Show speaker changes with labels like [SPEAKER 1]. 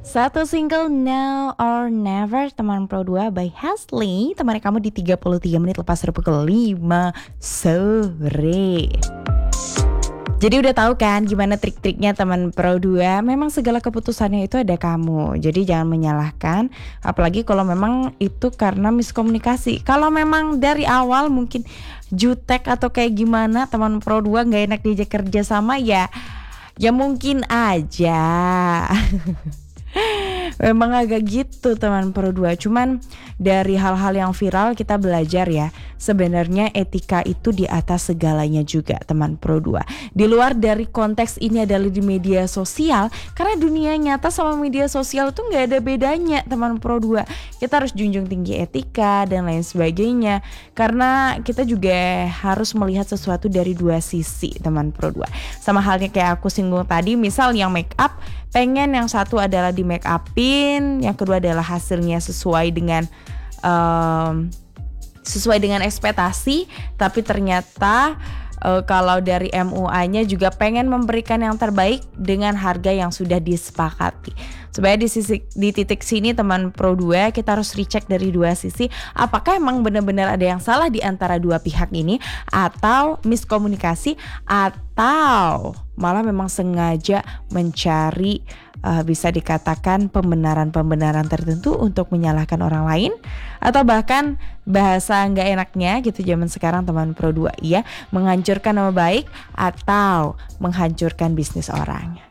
[SPEAKER 1] Satu single Now or Never teman Pro 2 by Hasley. Teman kamu di 33 menit lepas dari pukul 5 sore. Jadi udah tahu kan gimana trik-triknya teman Pro 2. Memang segala keputusannya itu ada kamu. Jadi jangan menyalahkan, apalagi kalau memang itu karena miskomunikasi. Kalau memang dari awal mungkin jutek atau kayak gimana, teman Pro 2 gak enak diajak kerja sama, ya mungkin aja. Memang agak gitu teman Pro 2. Cuman dari hal-hal yang viral kita belajar ya, sebenarnya etika itu di atas segalanya juga teman Pro 2. Di luar dari konteks ini adalah di media sosial, karena dunia nyata sama media sosial tuh gak ada bedanya teman Pro 2. Kita harus junjung tinggi etika dan lain sebagainya, karena kita juga harus melihat sesuatu dari dua sisi teman Pro 2. Sama halnya kayak aku singgung tadi, misal yang make up pengen yang satu adalah di make upin, yang kedua adalah hasilnya sesuai dengan ekspektasi, tapi ternyata kalau dari MUA-nya juga pengen memberikan yang terbaik dengan harga yang sudah disepakati. Sebenarnya di titik sini teman Pro 2 kita harus recheck dari dua sisi, apakah emang benar-benar ada yang salah di antara dua pihak ini, atau miskomunikasi, atau malah memang sengaja mencari bisa dikatakan pembenaran tertentu untuk menyalahkan orang lain, atau bahkan bahasa nggak enaknya gitu zaman sekarang teman Pro 2 ya, menghancurkan nama baik atau menghancurkan bisnis orang.